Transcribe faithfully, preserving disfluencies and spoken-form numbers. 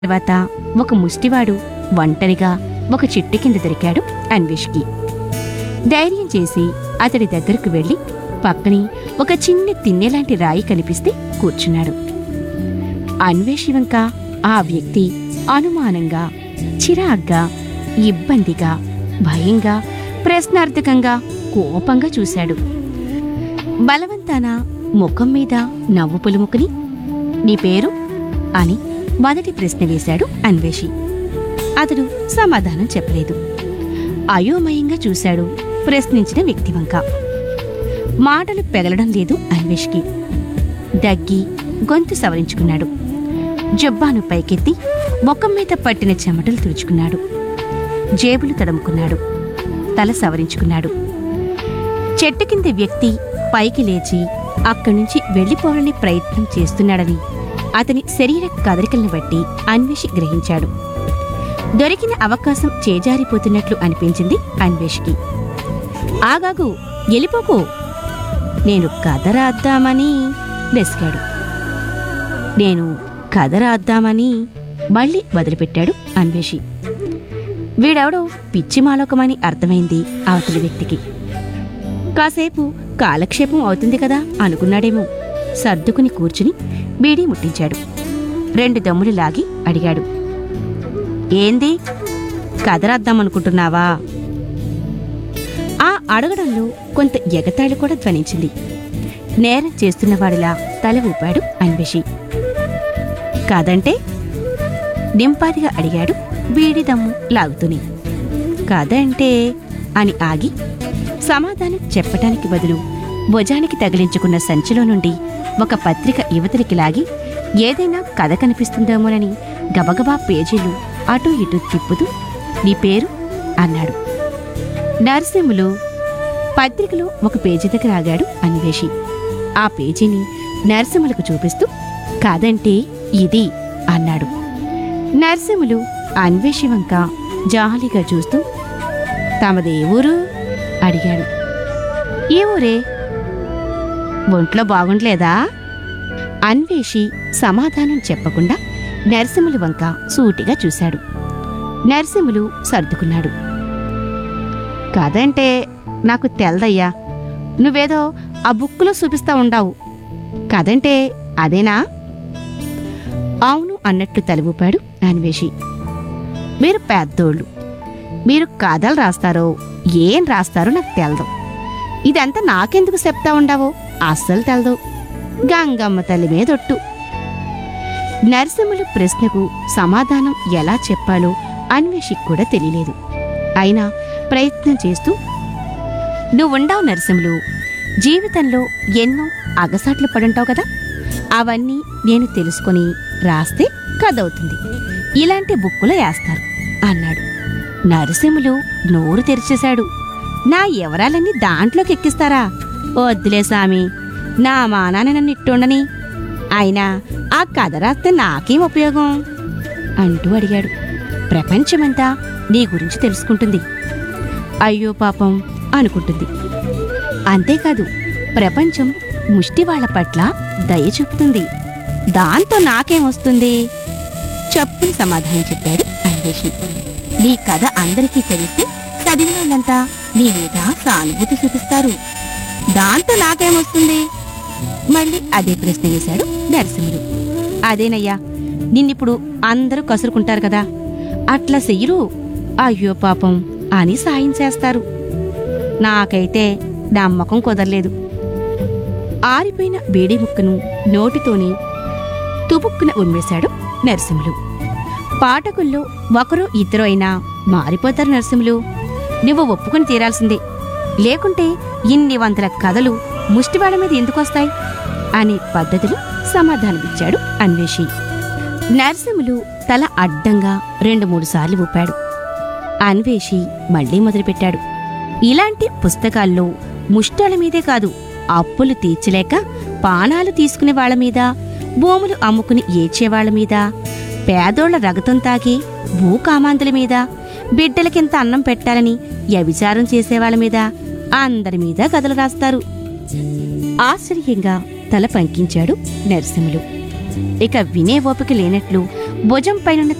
తర్వాత ఒక ముష్టివాడు ఒంటరిగా ఒక చెట్టు కింద దొరికాడు అన్వేష్కి. ధైర్యం చేసి అతడి దగ్గరకు వెళ్లి పక్కనే ఒక చిన్న తిన్నెలాంటి రాయి కనిపిస్తే కూర్చున్నాడు. అన్వేషి వంక ఆ వ్యక్తి అనుమానంగా, చిరాగ్గా, ఇబ్బందిగా, భయంగా, ప్రశ్నార్థకంగా, కోపంగా చూశాడు. బలవంతాన ముఖం మీద నవ్వు పులుముకుని, నీ పేరు అని మొదటి ప్రశ్న వేశాడు అన్వేషి. అతడు సమాధానం చెప్పలేదు. అయోమయంగా చూశాడు ప్రశ్నించిన వ్యక్తి వంక. మాటలు పెగలడం లేదు అన్వేష్కి. దగ్గి గొంతు సవరించుకున్నాడు. జబ్బాను పైకెత్తి ముఖం మీద పట్టిన చెమటలు తుడుచుకున్నాడు. జేబులు తడుముకున్నాడు. తల సవరించుకున్నాడు. చెట్టు కింద వ్యక్తి పైకి లేచి అక్కడి నుంచి వెళ్లిపోవాలని ప్రయత్నం చేస్తున్నాడని అతని శరీర కదలికలను బట్టి అన్వేషి గ్రహించాడు. దొరికిన అవకాశం చేజారిపోతున్నట్లు అనిపించింది అన్వేష్కి. ఆగాగు, ఎలిపోకు, నేను కథ రాద్దామని వెసిగాడు. నేను కథ రాద్దామని మళ్ళీ వదిలిపెట్టాడు అన్వేషి. వీడెవడో పిచ్చిమాలోకమని అర్థమైంది అవతలి వ్యక్తికి. కాసేపు కాలక్షేపం అవుతుంది కదా అనుకున్నాడేమో. సర్దుకుని కూర్చుని బీడీ ముట్టించాడు. రెండు దమ్ములు లాగి అడిగాడు, ఏంది, కథ రాద్దామనుకుంటున్నావా? ఆ అడగడంలో కొంత ఎగతాళి కూడా ధ్వనించింది. నేరం చేస్తున్నవాడిలా తల ఊపాడు అన్వేషి. కాదంటే? నింపాదిగా అడిగాడు బీడి దమ్ము లాగుతూనే. కాదంటే అని ఆగి సమాధానం చెప్పటానికి బదులు భుజానికి తగిలించుకున్న సంచిలో నుండి ఒక పత్రిక యువతలికి లాగి ఏదైనా కథ కనిపిస్తుందేమోనని గబగబా పేజీలు అటూ ఇటూ తిప్పుతూ, నీ పేరు అన్నాడు. నరసింహులు. పత్రికలో ఒక పేజీ దగ్గర ఆగాడు అన్వేషి. ఆ పేజీని నరసింహులకు చూపిస్తూ, కాదంటే ఇది అన్నాడు. నరసింహులు అన్వేషి వంక జాలిగా చూస్తూ, తమదే ఊరు అడిగాడు. ఏ ఊరే? ఒంట్లో బాగుండలేదా? అన్వేషి సమాధానం చెప్పకుండా నరసింహులు వంక సూటిగా చూశాడు. నరసింహులు సర్దుకున్నాడు. కాదంటే నాకు తెల్దయ్యా, నువ్వేదో ఆ బుక్కులో చూపిస్తా ఉండావు. కదంటే అదేనా? అవును అన్నట్లు తలవూపాడు అన్వేషి. మీరు పెద్దోళ్ళు, మీరు కథలు రాస్తారో ఏం రాస్తారో నాకు తెలదు. ఇదంతా నాకెందుకు చెప్తా ఉండావో అస్సలు తెలదు. గంగమ్మ తల్లి మీదొట్టు. నరసింహులు ప్రశ్నకు సమాధానం ఎలా చెప్పాలో అన్వేషికి కూడా తెలియలేదు. అయినా ప్రయత్నం చేస్తూ, నువ్వుండావు నరసింహులు, జీవితంలో ఎన్నో అగసాట్లు పడుంటావు కదా, అవన్నీ నేను తెలుసుకొని రాస్తే కథవుతుంది. ఇలాంటి బుక్కులో వేస్తారు అన్నాడు. నరసింహులు నోరు తెరిచేశాడు. నా వివరాలన్నీ దాంట్లోకి ఎక్కిస్తారా? వద్దులే సామి, నా మానాన్న నన్ను ఇట్టుండని. అయినా ఆ కథ రాస్తే నాకేం ఉపయోగం అంటూ అడిగాడు. ప్రపంచమంతా నీ గురించి తెలుసుకుంటుంది. అయ్యో పాపం అనుకుంటుంది. అంతేకాదు, ప్రపంచం ముష్టివాళ్ల పట్ల దయ చూపుతుంది. దాంతో నాకేమొస్తుంది? చెప్పుని సమాధానం చెప్పాడు అన్వేషి. నీ కథ అందరికీ తెలిస్తే చదివిన వాళ్ళంతా నీ మీద సానుభూతి చూపిస్తారు. దాంతో నాకేమొస్తుంది? మళ్ళీ అదే ప్రశ్న వేశాడు నరసింహుడు. అదేనయ్యా, నిన్నిప్పుడు అందరూ కసురుకుంటారు కదా, అట్లా చెయ్యరు. అయ్యో పాపం అని సాయం చేస్తారు. నాకైతే నమ్మకం కుదరలేదు. ఆరిపోయిన బీడీ ముక్కను నోటితోనే తుపుక్కున ఉమ్మేశాడు నరసింహులు. పాఠకుల్లో ఒకరో ఇద్దరు అయినా మారిపోతారు నరసింహులు. నువ్వు ఒప్పుకుని తీరాల్సిందే, లేకుంటే ఇన్ని వందల కథలు ముష్టివాడ మీద ఎందుకొస్తాయి అని పద్ధతిలో సమాధానమిచ్చాడు అన్వేషి. నరసింహులు తల అడ్డంగా రెండు మూడు సార్లు ఊపాడు. అన్వేషి మళ్లీ మొదలుపెట్టాడు. ఇలాంటి పుస్తకాల్లో ముష్టాల మీదే కాదు, అప్పులు తీర్చలేక పానాలు తీసుకునే వాళ్ల మీద, భూములు అమ్ముకుని ఏడ్చేవాళ్ల మీద, పేదోళ్ల రగతం తాగి భూకామాంతుల మీద, బిడ్డలకింత అన్నం పెట్టాలని వ్యభిచారం చేసేవాళ్ల మీద, అందరి మీద కథలు రాస్తారు. ఆశ్చర్యంగా తల పంకించాడు నరసింహులు. ఇక వినే ఓపిక లేనట్లు భుజం పైనున్న